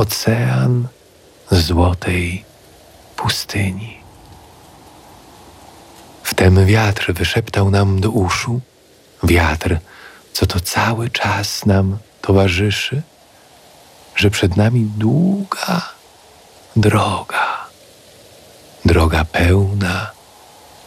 ocean złotej pustyni. Wtem wiatr wyszeptał nam do uszu, wiatr, co to cały czas nam towarzyszy, że przed nami długa droga, droga pełna